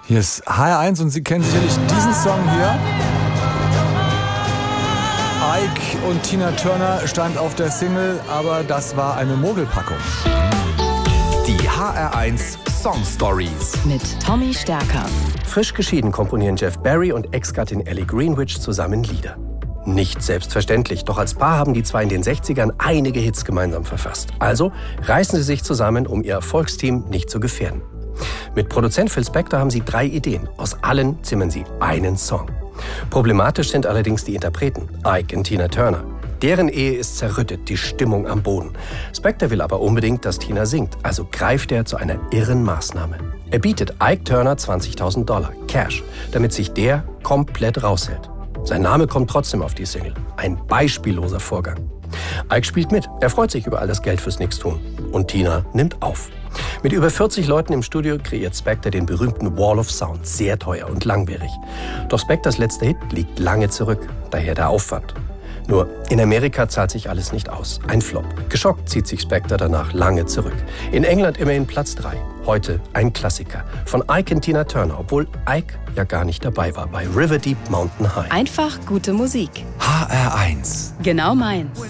Hier ist HR1 und Sie kennen sicherlich diesen Song hier. Ike und Tina Turner stand auf der Single, aber das war eine Mogelpackung. Die HR1 Song Stories mit Tommy Stärker. Frisch geschieden komponieren Jeff Barry und Ex-Gattin Ellie Greenwich zusammen Lieder. Nicht selbstverständlich, doch als Paar haben die zwei in den 60ern einige Hits gemeinsam verfasst. Also reißen sie sich zusammen, um ihr Erfolgsteam nicht zu gefährden. Mit Produzent Phil Spector haben sie 3 Ideen. Aus allen zimmern sie einen Song. Problematisch sind allerdings die Interpreten, Ike und Tina Turner. Deren Ehe ist zerrüttet, die Stimmung am Boden. Spector will aber unbedingt, dass Tina singt, also greift er zu einer irren Maßnahme. Er bietet Ike Turner $20.000, Cash, damit sich der komplett raushält. Sein Name kommt trotzdem auf die Single. Ein beispielloser Vorgang. Ike spielt mit, er freut sich über all das Geld fürs Nichtstun. Und Tina nimmt auf. Mit über 40 Leuten im Studio kreiert Spector den berühmten Wall of Sound, sehr teuer und langwierig. Doch Spectors letzter Hit liegt lange zurück, daher der Aufwand. Nur in Amerika zahlt sich alles nicht aus. Ein Flop. Geschockt zieht sich Spector danach lange zurück. In England immerhin Platz 3. Heute ein Klassiker. Von Ike und Tina Turner, obwohl Ike ja gar nicht dabei war bei River Deep Mountain High. Einfach gute Musik. HR1. Genau meins.